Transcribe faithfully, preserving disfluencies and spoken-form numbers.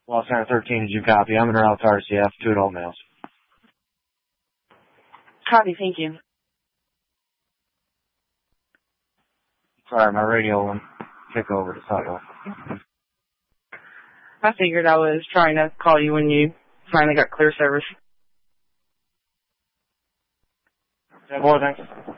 Los Center thirteen, did you copy? I'm in route to R C F, two adult males. Copy, thank you. Sorry, my radio went kick over to sidewalk. I figured I was trying to call you when you finally got clear service. ten four, thanks.